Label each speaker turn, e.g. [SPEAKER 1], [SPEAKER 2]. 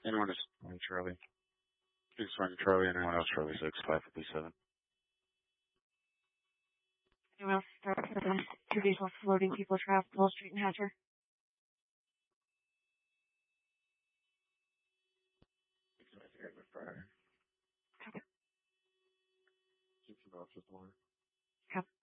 [SPEAKER 1] Anyone is fine, Charlie. 6 fine, Charlie. Anyone else, Charlie 6, 557.
[SPEAKER 2] Anyone else start with them? 2 diesel floating people trapped, Wall Street and Hatcher.
[SPEAKER 1] Keep your options more.
[SPEAKER 2] Yep.